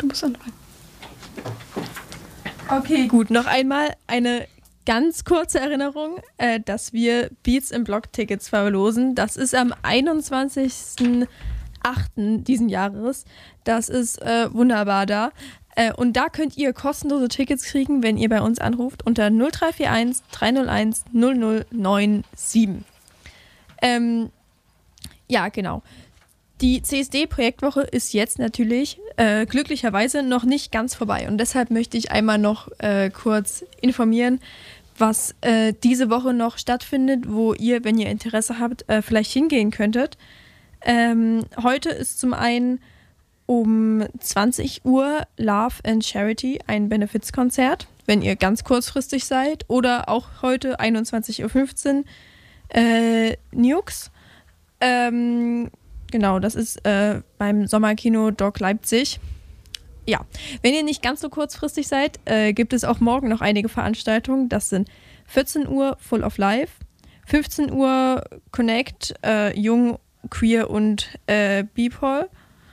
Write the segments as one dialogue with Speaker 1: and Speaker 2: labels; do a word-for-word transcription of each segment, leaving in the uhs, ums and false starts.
Speaker 1: du musst anfangen.
Speaker 2: Okay, gut. Noch einmal eine ganz kurze Erinnerung, äh, dass wir Beats im Block-Tickets verlosen. Das ist am einundzwanzigsten achten diesen Jahres. Das ist äh, wunderbar da. Äh, und da könnt ihr kostenlose Tickets kriegen, wenn ihr bei uns anruft unter null drei vier eins drei null eins null null neun sieben. Ähm, ja, genau. Die C S D-Projektwoche ist jetzt natürlich äh, glücklicherweise noch nicht ganz vorbei. Und deshalb möchte ich einmal noch äh, kurz informieren, was äh, diese Woche noch stattfindet, wo ihr, wenn ihr Interesse habt, äh, vielleicht hingehen könntet. Ähm, heute ist zum einen um zwanzig Uhr Love and Charity ein Benefizkonzert, wenn ihr ganz kurzfristig seid. Oder auch heute einundzwanzig Uhr fünfzehn äh, Nukes. Ähm, genau, das ist äh, beim Sommerkino Doc Leipzig. Ja, wenn ihr nicht ganz so kurzfristig seid, äh, gibt es auch morgen noch einige Veranstaltungen. Das sind vierzehn Uhr Full of Life, fünfzehn Uhr Connect, äh, Jung, Queer und äh, B-Pol.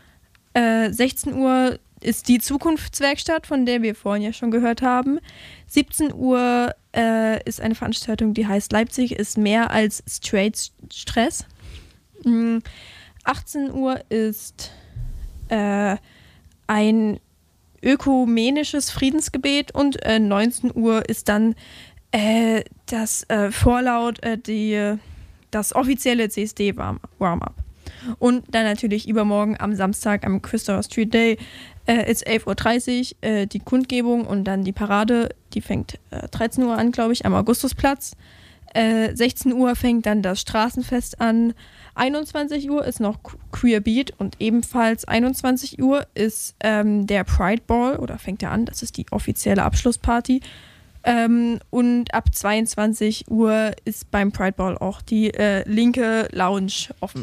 Speaker 2: Äh, sechzehn Uhr ist die Zukunftswerkstatt, von der wir vorhin ja schon gehört haben. siebzehn Uhr äh, ist eine Veranstaltung, die heißt Leipzig ist mehr als Straight Stress. Mhm. achtzehn Uhr ist äh, ein ökumenisches Friedensgebet und äh, neunzehn Uhr ist dann äh, das äh, Vorlaut, äh, die, das offizielle C S D-Warm-Up. Und dann natürlich übermorgen am Samstag am Christopher Street Day äh, ist elf Uhr dreißig äh, die Kundgebung und dann die Parade, die fängt äh, dreizehn Uhr an, glaube ich, am Augustusplatz. Äh, sechzehn Uhr fängt dann das Straßenfest an. einundzwanzig Uhr ist noch Queer Beat und ebenfalls einundzwanzig Uhr ist ähm, der Pride Ball oder fängt er an, das ist die offizielle Abschlussparty. Ähm, und ab zweiundzwanzig Uhr ist beim Pride Ball auch die äh, linke Lounge offen.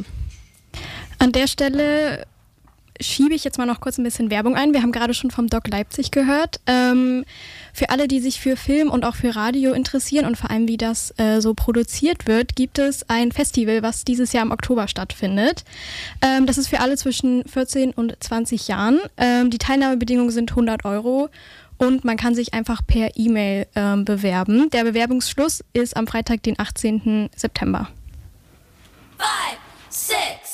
Speaker 1: An der Stelle schiebe ich jetzt mal noch kurz ein bisschen Werbung ein. Wir haben gerade schon vom Doc Leipzig gehört. Ähm, für alle, die sich für Film und auch für Radio interessieren und vor allem, wie das äh, so produziert wird, gibt es ein Festival, was dieses Jahr im Oktober stattfindet. Ähm, das ist für alle zwischen vierzehn und zwanzig Jahren. Ähm, die Teilnahmebedingungen sind hundert Euro und man kann sich einfach per E-Mail ähm, bewerben. Der Bewerbungsschluss ist am Freitag, den achtzehnten September.
Speaker 3: Five, six.